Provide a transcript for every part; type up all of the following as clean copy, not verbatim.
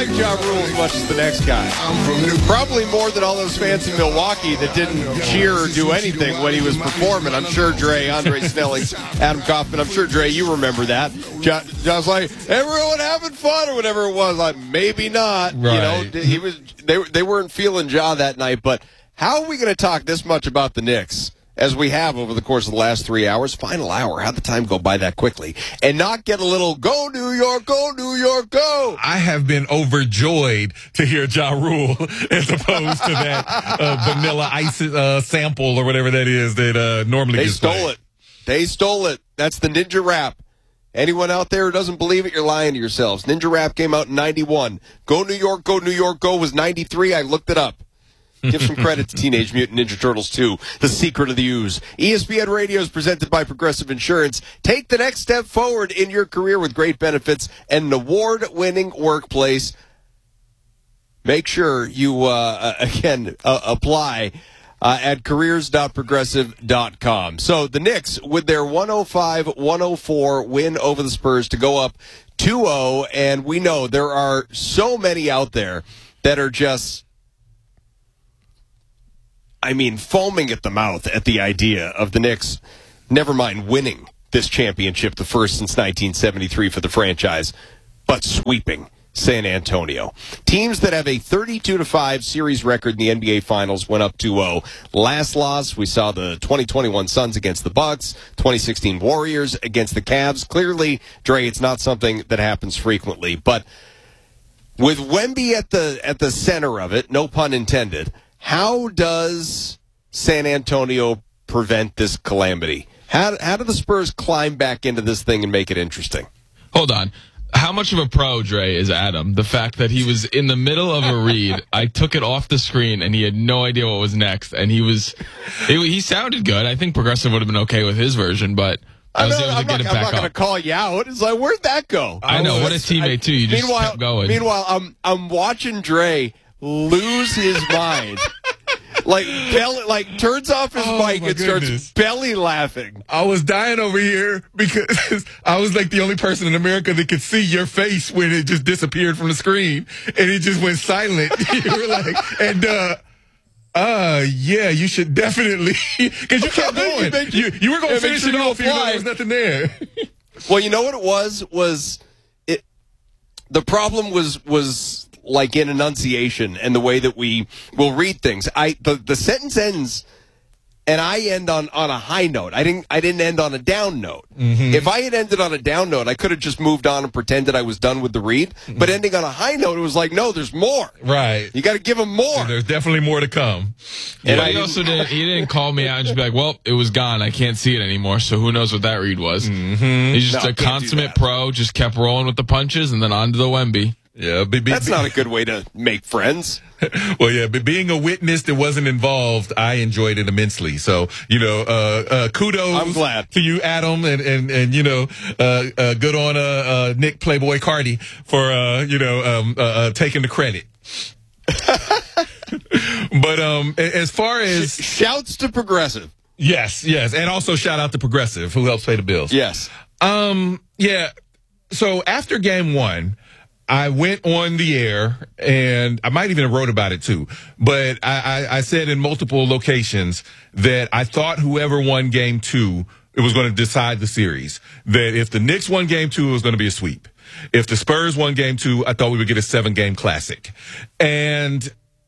like Ja Rule as much as the next guy. Probably more than all those fans in Milwaukee that didn't cheer or do anything when he was performing. I'm sure Dre, Andre Snellings, Adam Kaufman, I'm sure, Dre, you remember that. Ja's like, everyone having fun or whatever it was. Like, maybe not. Right. You know, they weren't feeling Ja that night. But how are we going to talk this much about the Knicks, as we have over the course of the last 3 hours? Final hour. How'd the time go by that quickly? And not get a little, go New York, go. I have been overjoyed to hear Ja Rule as opposed to that Vanilla Ice sample or whatever that is that normally They gets stole played. it. They stole it. That's the Ninja Rap. Anyone out there who doesn't believe it, you're lying to yourselves. Ninja Rap came out in 91. Go New York, go was 93. I looked it up. Give some credit to Teenage Mutant Ninja Turtles 2, The Secret of the Ooze. ESPN Radio is presented by Progressive Insurance. Take the next step forward in your career with great benefits and an award-winning workplace. Make sure you, apply at careers.progressive.com. So the Knicks, with their 105-104 win over the Spurs to go up 2-0, and we know there are so many out there that are just, foaming at the mouth at the idea of the Knicks, never mind winning this championship, the first since 1973 for the franchise, but sweeping San Antonio. Teams that have a 32-5 series record in the NBA Finals went up 2-0. Last loss, we saw the 2021 Suns against the Bucks, 2016 Warriors against the Cavs. Clearly, Dre, it's not something that happens frequently, but with Wemby at the center of it, no pun intended, how does San Antonio prevent this calamity? How do the Spurs climb back into this thing and make it interesting? Hold on. How much of a pro, Dre, is Adam? The fact that he was in the middle of a read, I took it off the screen, and he had no idea what was next, and he sounded good. I think Progressive would have been okay with his version, but I was able to get it back I'm not going to call you out. It's like, where'd that go? I know. What a teammate, too. You just kept going. Meanwhile, I'm watching Dre lose his mind. Turns off his mic and starts belly laughing. I was dying over here because I was like the only person in America that could see your face when it just disappeared from the screen and it just went silent. You were like, yeah, you should definitely, because you kept going. You were going to finish it off even though there was nothing there. Well, you know what it was the problem was like in enunciation and the way that we will read things. The sentence ends and I end on a high note. I didn't end on a down note. Mm-hmm. If I had ended on a down note, I could have just moved on and pretended I was done with the read. Mm-hmm. But ending on a high note, it was like, no, there's more. Right. You got to give him more. Yeah, there's definitely more to come. And he didn't call me out and just be like, well, it was gone. I can't see it anymore. So who knows what that read was. Mm-hmm. He's just a consummate pro, just kept rolling with the punches and then on to the Wemby. Yeah, that's not a good way to make friends. Well, yeah, but being a witness that wasn't involved, I enjoyed it immensely. So, kudos I'm glad. to you, Adam, and good on Nick Playboy Cardi for taking the credit. But as far as shouts to Progressive. Yes, and also shout out to Progressive who helps pay the bills. Yes. Yeah. So after game one, I went on the air, and I might even have wrote about it too, but I said in multiple locations that I thought whoever won game two, it was going to decide the series. That if the Knicks won game two, it was going to be a sweep. If the Spurs won game two, I thought we would get a 7-game classic. And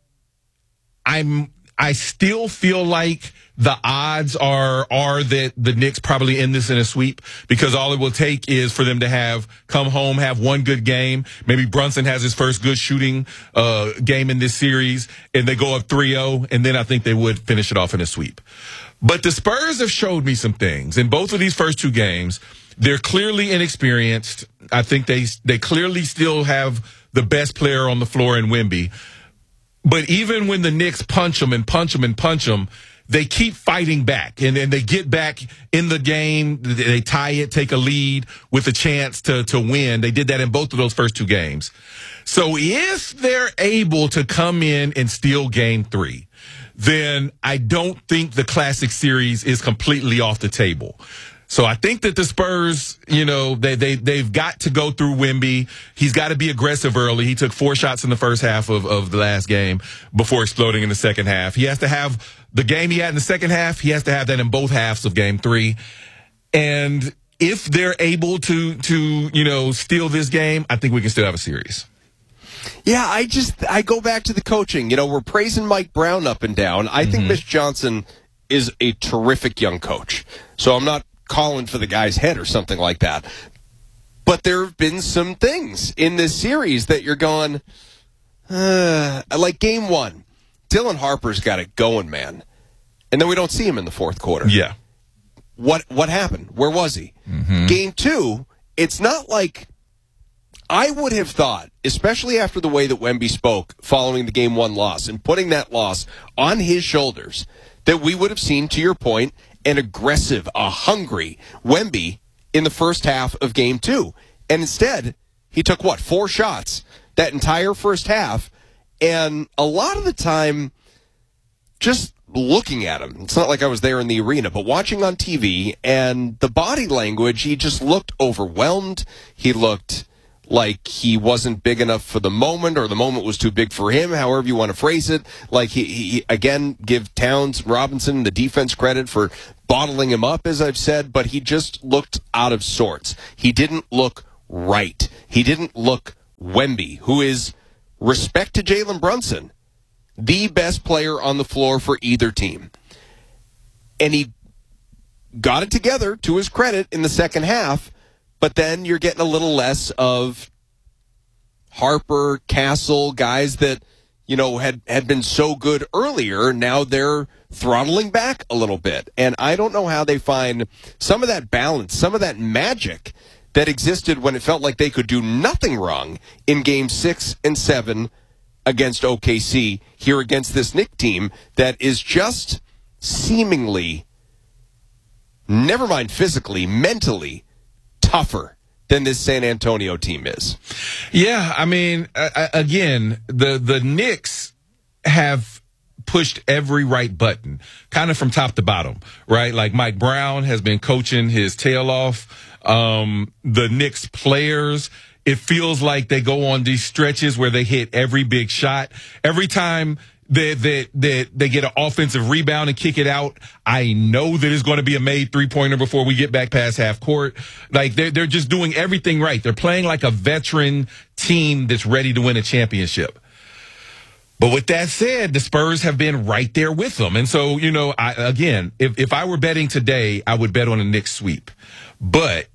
I still feel like the odds are that the Knicks probably end this in a sweep, because all it will take is for them to come home, have one good game. Maybe Brunson has his first good shooting game in this series, and they go up 3-0, and then I think they would finish it off in a sweep. But the Spurs have showed me some things. In both of these first two games, they're clearly inexperienced. I think they clearly still have the best player on the floor in Wemby. But even when the Knicks punch them, they keep fighting back, and then they get back in the game. They tie it, take a lead with a chance to win. They did that in both of those first two games. So if they're able to come in and steal game three, then I don't think the Classic Series is completely off the table. So I think that the Spurs, they've got to go through Wemby. He's got to be aggressive early. He took 4 shots in the first half of the last game before exploding in the second half. He has to have the game he had in the second half. He has to have that in both halves of game 3. And if they're able to steal this game, I think we can still have a series. Yeah, I go back to the coaching. We're praising Mike Brown up and down. I think Mitch Johnson is a terrific young coach. So I'm not calling for the guy's head or something like that. But there have been some things in this series that you're going, like game 1. Dylan Harper's got it going, man. And then we don't see him in the fourth quarter. Yeah. What happened? Where was he? Game 2, it's not like I would have thought, especially after the way that Wemby spoke following the game 1 loss and putting that loss on his shoulders, that we would have seen, to your point, an aggressive, a hungry Wemby in the first half of game 2. And instead, he took, 4 shots that entire first half. And a lot of the time, just looking at him, it's not like I was there in the arena, but watching on TV and the body language, he just looked overwhelmed. He looked like he wasn't big enough for the moment, or the moment was too big for him, however you want to phrase it. Like he again, give Towns and Robinson the defense credit for bottling him up, as I've said, but he just looked out of sorts. He didn't look right. He didn't look Wemby, who is, respect to Jalen Brunson, the best player on the floor for either team. And he got it together, to his credit, in the second half, but then you're getting a little less of Harper, Castle, guys that, had been so good earlier. Now they're throttling back a little bit. And I don't know how they find some of that balance, some of that magic that existed when it felt like they could do nothing wrong in game 6 and 7 against OKC, here against this Knicks team that is just seemingly, never mind physically, mentally tougher than this San Antonio team is. Yeah, I mean, again, the Knicks have pushed every right button, kind of from top to bottom, right? Like Mike Brown has been coaching his tail off. The Knicks players, it feels like they go on these stretches where they hit every big shot. Every time they get an offensive rebound and kick it out, I know that it's going to be a made 3-pointer before we get back past half court. Like they're just doing everything right. They're playing like a veteran team that's ready to win a championship. But with that said, the Spurs have been right there with them. And so, if I were betting today, I would bet on a Knicks sweep. But,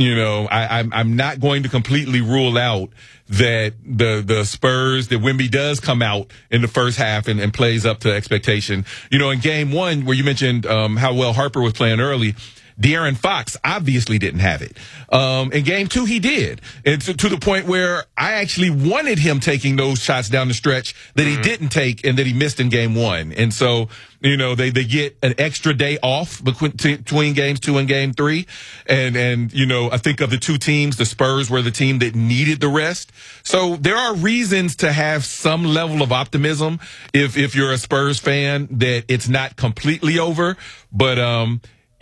I'm not going to completely rule out that the Spurs, that Wemby does come out in the first half and plays up to expectation. In game 1, where you mentioned how well Harper was playing early, De'Aaron Fox obviously didn't have it. In game 2, he did. And to the point where I actually wanted him taking those shots down the stretch that he didn't take and that he missed in game 1. And so, they get an extra day off between games 2 and game 3. And I think of the two teams, the Spurs were the team that needed the rest. So there are reasons to have some level of optimism if you're a Spurs fan, that it's not completely over. But,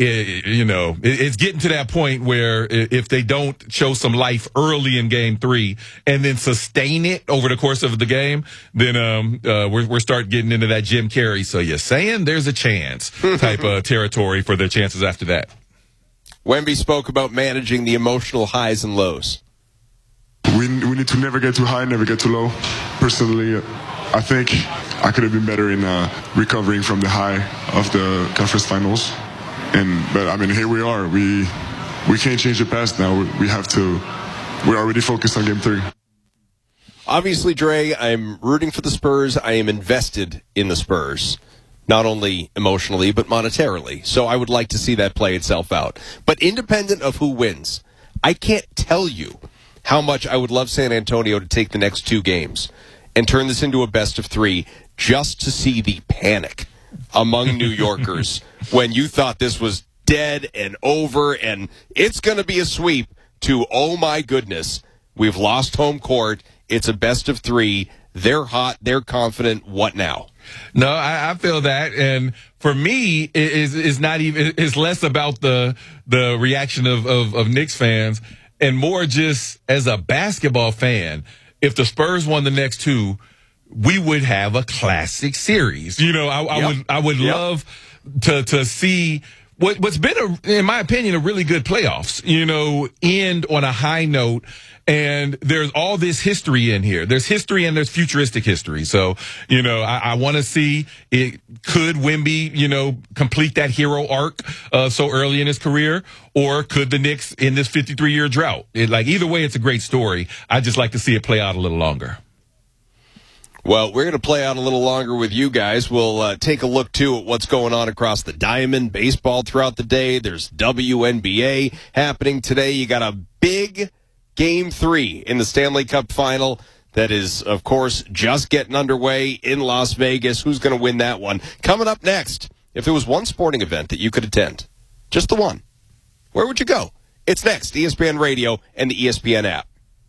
it's getting to that point where if they don't show some life early in game 3 and then sustain it over the course of the game, then we're starting getting into that Jim Carrey. So you're saying there's a chance type of territory for their chances after that. Wemby spoke about managing the emotional highs and lows. We need to never get too high, never get too low. Personally, I think I could have been better in recovering from the high of the conference finals. But here we are. We can't change the past now. We're already focused on game 3. Obviously, Dre, I'm rooting for the Spurs. I am invested in the Spurs, not only emotionally, but monetarily. So I would like to see that play itself out. But independent of who wins, I can't tell you how much I would love San Antonio to take the next 2 games and turn this into a best of 3 just to see the panic among New Yorkers when you thought this was dead and over and it's going to be a sweep, to, oh my goodness, we've lost home court. It's a best of 3. They're hot. They're confident. What now? No, I feel that, and for me, it's not even. It's less about the reaction of Knicks fans, and more just as a basketball fan. If the Spurs won the next two, we would have a classic series. I would love to see what's been in my opinion, a really good playoffs. End on a high note. And there's all this history in here. There's history and there's futuristic history. So, I want to see it. Could Wemby, complete that hero arc so early in his career? Or could the Knicks in this 53-year drought? Either way, it's a great story. I just like to see it play out a little longer. Well, we're going to play out a little longer with you guys. We'll take a look, too, at what's going on across the diamond, baseball throughout the day. There's WNBA happening today. You got a big Game 3 in the Stanley Cup Final that is, of course, just getting underway in Las Vegas. Who's going to win that one? Coming up next, if there was one sporting event that you could attend, just the one, where would you go? It's next, ESPN Radio and the ESPN app.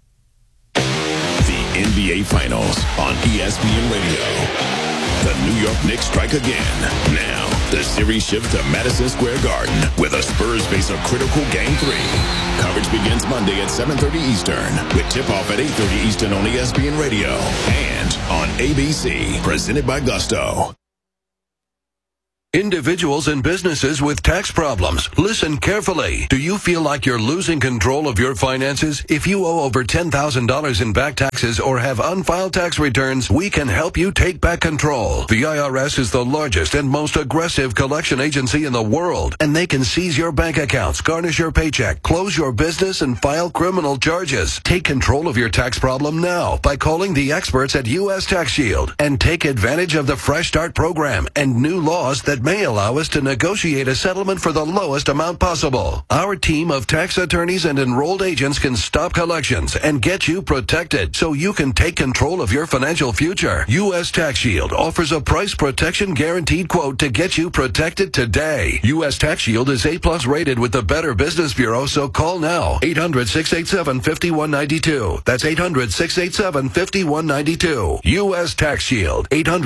The NBA Finals on ESPN Radio. The New York Knicks strike again. Now, the series shifts to Madison Square Garden, where the Spurs face a critical Game 3. Coverage begins Monday at 7:30 Eastern, with tip-off at 8:30 Eastern on ESPN Radio and on ABC, presented by Gusto. Individuals and businesses with tax problems, listen carefully. Do you feel like you're losing control of your finances? If you owe over $10,000 in back taxes or have unfiled tax returns, we can help you take back control. The IRS is the largest and most aggressive collection agency in the world, and they can seize your bank accounts, garnish your paycheck, close your business, and file criminal charges. Take control of your tax problem now by calling the experts at U.S. Tax Shield and take advantage of the Fresh Start program and new laws that may allow us to negotiate a settlement for the lowest amount possible. Our team of tax attorneys and enrolled agents can stop collections and get you protected so you can take control of your financial future. U.S. Tax Shield offers a price protection guaranteed quote to get you protected today. U.S. Tax Shield is A+ rated with the Better Business Bureau, so call now. 800-687-5192. That's 800-687-5192. U.S. Tax Shield.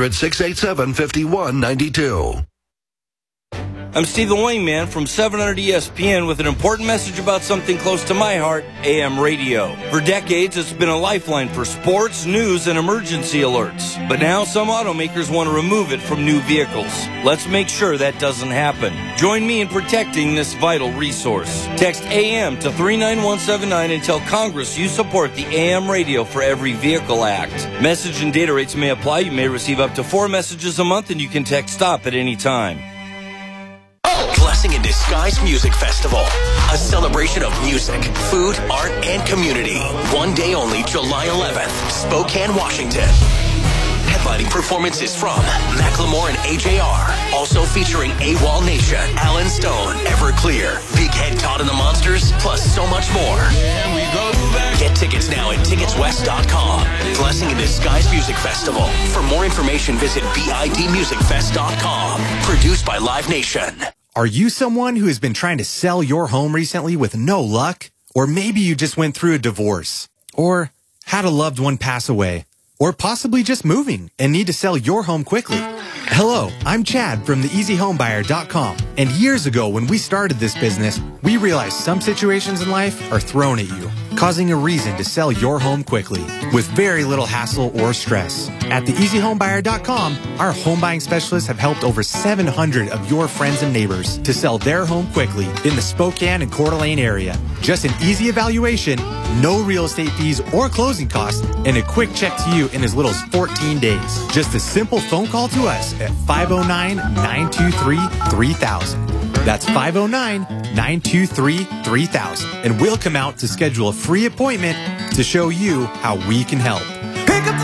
800-687-5192. I'm Steve the Wingman from 700 ESPN with an important message about something close to my heart, AM radio. For decades, it's been a lifeline for sports, news, and emergency alerts. But now some automakers want to remove it from new vehicles. Let's make sure that doesn't happen. Join me in protecting this vital resource. Text AM to 39179 and tell Congress you support the AM Radio for Every Vehicle Act. Message and data rates may apply. You may receive up to 4 messages a month, and you can text STOP at any time. Blessing in Disguise Music Festival, a celebration of music, food, art, and community. One day only, July 11th, Spokane, Washington. Headlining performances from Macklemore and AJR, also featuring AWOL Nation, Alan Stone, Everclear, Big Head Todd and the Monsters, plus so much more. Get tickets now at ticketswest.com. Blessing in Disguise Music Festival. For more information, visit bidmusicfest.com. Produced by Live Nation. Are you someone who has been trying to sell your home recently with no luck? Or maybe you just went through a divorce, or had a loved one pass away, or possibly just moving and need to sell your home quickly. Hello, I'm Chad from theeasyhomebuyer.com. And years ago, when we started this business, we realized some situations in life are thrown at you, causing a reason to sell your home quickly with very little hassle or stress. At theeasyhomebuyer.com, our home buying specialists have helped over 700 of your friends and neighbors to sell their home quickly in the Spokane and Coeur d'Alene area. Just an easy evaluation, no real estate fees or closing costs, and a quick check to you in as little as 14 days. Just a simple phone call to us at 509-923-3000. That's 509-923-3000. And we'll come out to schedule a free appointment to show you how we can help.